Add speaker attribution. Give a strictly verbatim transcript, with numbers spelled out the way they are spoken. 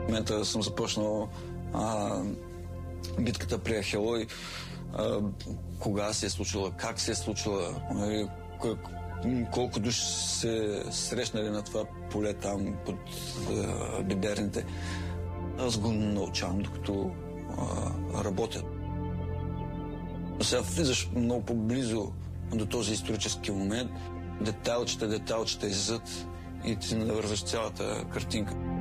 Speaker 1: В момента съм започнал а, битката при Ахелой. А, кога се е случила, как се е случила, а, колко души се срещнали на това поле там под а, биберните. Аз го научавам, докато а, работя. Сега влизаш много по-близо до този исторически момент. Детайлчета, детайлчета иззад и ти навързваш цялата картинка.